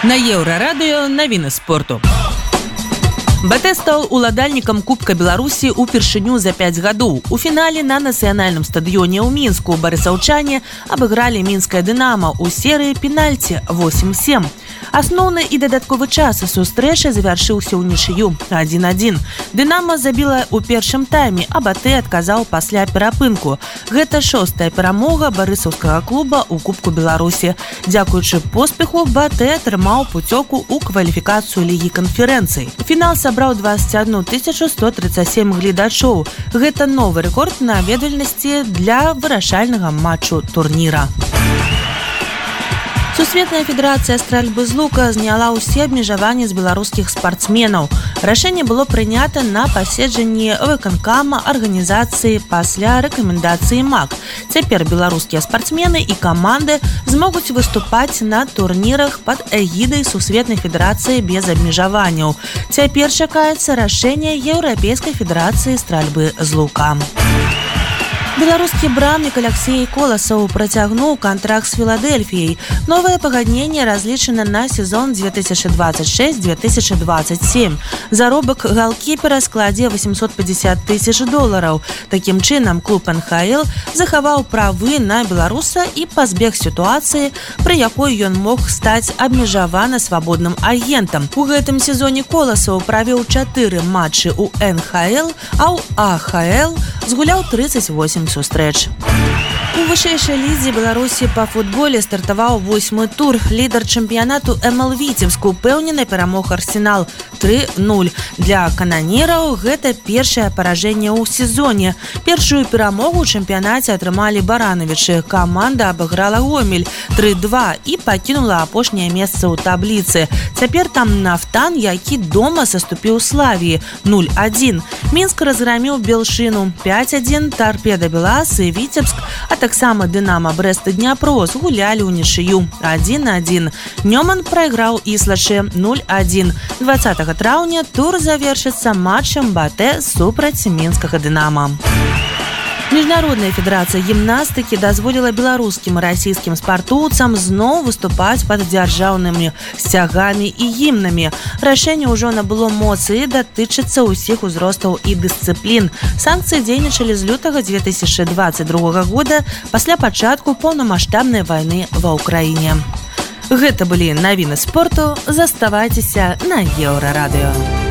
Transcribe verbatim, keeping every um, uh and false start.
На Еўрарадыё навіны спорту. БТ стаў уладальнікам Кубка Беларусі ўпершыню за пяць гадоў. У фінале на нацыянальным стадыёне ў Мінску барысаўчане абыгралі мінскае «Дынамо» ў серыі пенальці восемь сем. Асноўны і дадатковы час сустрэчы завяршыўся ўнічыю адзін адзін. «Дынамо» забіла ў першым тайме, а БТ адказаў пасля перапынку. Гэта шостая перамога барысаўскага клуба ў Кубку Беларусі. Дзякуючы поспеху БТ атрымаў пуцёўку ў кваліфікацыю Лігі канферэнцый. Фінал сабраў дваццаць адну тысячу сто тридцать семь гледачоў. Гэта новы рэкорд наведвальнасці для вырашальнага матчу турніра. Сусветная федэрацыя стральбы з лука зняла ўсе абмежаванні з беларускіх спартсменаў. Рашэнне было прынята на паседжанні выканкама арганізацыі пасля рэкамендацыі МАК. Цяпер беларускія спартсмены і каманды змогуць выступаць на турнірах пад эгідай Сусветнай федэрацыі без абмежаванняў. Цяпер чакаецца рашэнне Еўрапейскай федэрацыі стральбы з лука. Беларускі брамнік Алексей Коласаў працягнуў кантракт з Філадельфіяй. Новае пагадненне разлічана на сезон две тысячи двадцать шесть - две тысячи двадцать семь. Заробак галкіпера складзе восемьсот пятьдесят тысяч долараў. Такім чынам клуб эн ха эл захаваў правы на беларуса і пазбег сітуацыі, пры якой ён мог стаць абмежавана свабодным агентам. У гэтым сезоне Коласаў правёў чатыры матчы ў эн ха эл, а ў а ха эл згуляў тридцать восемь сустрэч. У вышэйшай лізе Беларусі па футболе стартаваў восьмы тур. Лідар чэмпіянату эм эл Віцебск упэўнены перамог Арсенал тры нуль. Для кананераў гэта першае паражэнне ў сезоне. Першую перамогу ў чэмпіянаце атрымалі баранавічы. Каманда абыграла Гомель тры два і пакінула апошняе месца ў табліцы. Цяпер там Нафтан, які дома саступіў Славіі нуль адзін. Мінск разграміў Белшыну пять адзін. Торпеда Белас і Віцебск, а таксама Дынамо Брэст і Дняпро згулялі ўнічыю адзін адзін. Нёман прайграў Іслачы нуль адзін. дваццатага траўня тур завершыцца матчам БТ супраць мінскага Дынамо. Міжнародная федэрацыя гімнастыкі дазволіла беларускім і расійскім спартоўцам зноў выступаць пад дзяржаўнымі сцягамі і гімнамі. Рашэнне ўжо набыло моцы і датычыцца ўсіх узростаў і дысцыплін. Санкцыі дзейнічалі з лютага две тысячи двадцать другога года пасля пачатку поўнамаштабнай вайны ва ўкраіне. Гэта былі навіны спорту. Заставайцеся на Еўрарадыё.